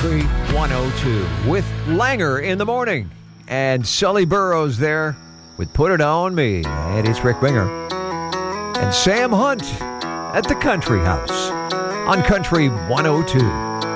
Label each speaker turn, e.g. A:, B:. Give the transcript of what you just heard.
A: Country 102 with Langer in the morning. And Sully Burrows there with Put It On Me. And it's Rick Winger. And Sam Hunt at the Country House on Country 102.